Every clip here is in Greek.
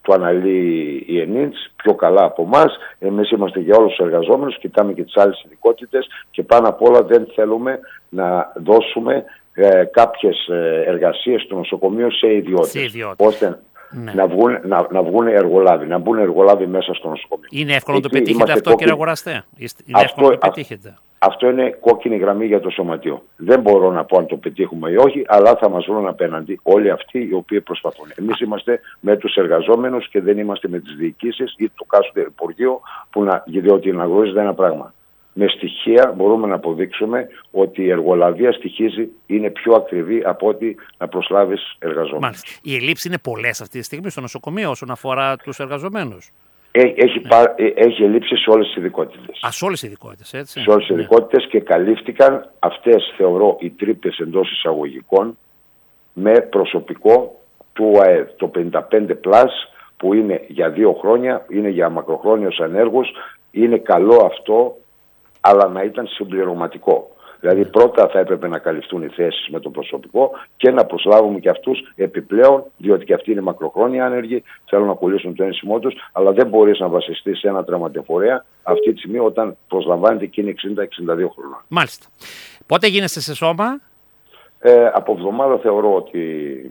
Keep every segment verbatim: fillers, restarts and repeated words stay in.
το αναλύει η ΕΝΙΤΣ πιο καλά από εμάς. Εμείς είμαστε για όλους τους εργαζόμενους, κοιτάμε και τις άλλες ειδικότητες και πάνω απ' όλα δεν θέλουμε να δώσουμε ε, κάποιες ε, εργασίες στο νοσοκομείο σε ιδιώτες, ώστε ναι. να, βγουν, να, να βγουν εργολάβοι, να μπουν εργολάβοι μέσα στο νοσοκομείο. Είναι εύκολο να το πετύχετε αυτό, κόκκι... κύριε Αγοραστέ? Είναι αυτό, εύκολο να το πετύχετε? Αυτό είναι κόκκινη γραμμή για το σωματείο. Δεν μπορώ να πω αν το πετύχουμε ή όχι, αλλά θα μας βρουν απέναντι όλοι αυτοί οι οποίοι προσπαθούν. Εμείς είμαστε με τους εργαζόμενους και δεν είμαστε με τις διοικήσεις ή το κάστοτε Υπουργείο, που να, διότι να γνωρίζετε ένα πράγμα. Με στοιχεία μπορούμε να αποδείξουμε ότι η εργολαβία στοιχίζει, είναι πιο ακριβή από ότι να προσλάβεις εργαζόμενους. Μάλιστα. Οι ελλείψεις είναι πολλές αυτή τη στιγμή στο νοσοκομείο όσον αφορά τους εργαζομένους? Έχει, πα, έχει ελλείψεις σε όλες τις ειδικότητες. Α, σε όλες τις ειδικότητες, έτσι. Σε όλες τις ειδικότητες και καλύφθηκαν αυτές, θεωρώ, οι τρύπες εντός εισαγωγικών με προσωπικό του ΟΑΕΔ. Το πενήντα πέντε πλας που είναι για δύο χρόνια, είναι για μακροχρόνιους ανέργους, είναι καλό αυτό, αλλά να ήταν συμπληρωματικό. Δηλαδή πρώτα θα έπρεπε να καλυφθούν οι θέσεις με το προσωπικό και να προσλάβουμε και αυτούς επιπλέον, διότι και αυτοί είναι μακροχρόνια άνεργοι, θέλουν να πουλήσουν το ένσημό τους, αλλά δεν μπορείς να βασιστείς σε ένα τραυματεφορέα αυτή τη στιγμή όταν προσλαμβάνεται και είναι εξήντα εξήντα δύο χρονών. Μάλιστα. Πότε γίνεστε σε σώμα? Ε, από εβδομάδα θεωρώ ότι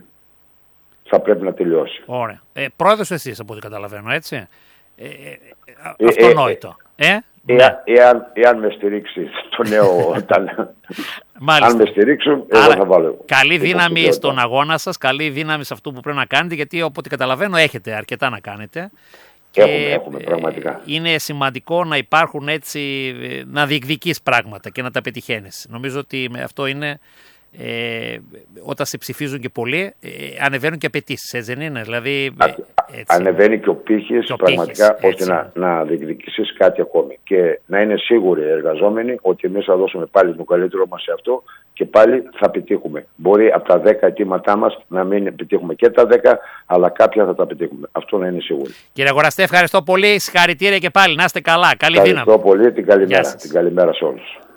θα πρέπει να τελειώσει. Ωραία. Ε, πρόεδρος εσείς από ό,τι καταλαβαίνω, έτσι. Ε, ε, αυτονόητο. Ε, ε, ε, ε, ναι. εάν, εάν με στηρίξει το νέο όταν... Αν με στηρίξουν, εγώ άρα, θα βάλω. Καλή δύναμη στον αγώνα σας, καλή δύναμη σε αυτό που πρέπει να κάνετε, γιατί από ό,τι καταλαβαίνω έχετε αρκετά να κάνετε. Έχουμε, έχουμε πραγματικά. Είναι σημαντικό να υπάρχουν έτσι, να διεκδικείς πράγματα και να τα πετυχαίνεις. Νομίζω ότι αυτό είναι... Ε, όταν σε ψηφίζουν και πολλοί, ε, ανεβαίνουν και απαιτήσεις, έτσι δεν είναι? Δηλαδή, Α, έτσι, ανεβαίνει και ο πύχης και ο πραγματικά πύχης, ώστε να, να διεκδικήσεις κάτι ακόμη και να είναι σίγουροι οι εργαζόμενοι ότι εμείς θα δώσουμε πάλι το καλύτερο μας σε αυτό και πάλι θα πετύχουμε. Μπορεί από τα δέκα αιτήματά μας να μην πετύχουμε και τα δέκα, αλλά κάποια θα τα πετύχουμε. Αυτό να είναι σίγουρο. Κύριε Αγοραστέ, ευχαριστώ πολύ. Συγχαρητήρια και πάλι. Να είστε καλά. Καλή δύναμη. Ευχαριστώ πολύ. Την καλημέρα. Την καλημέρα σε όλους.